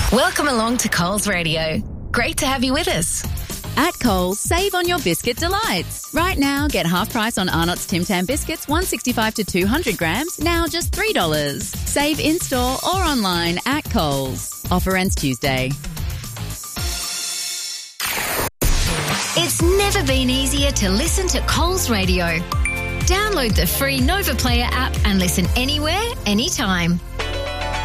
Welcome along to Coles Radio. Great to have you with us. At Coles, save on your biscuit delights. Right now, get half price on Arnott's Tim Tam biscuits, 165 to 200 grams, now just $3. Save in-store or online at Coles. Offer ends Tuesday. It's never been easier to listen to Coles Radio. Download the free Nova Player app and listen anywhere, anytime.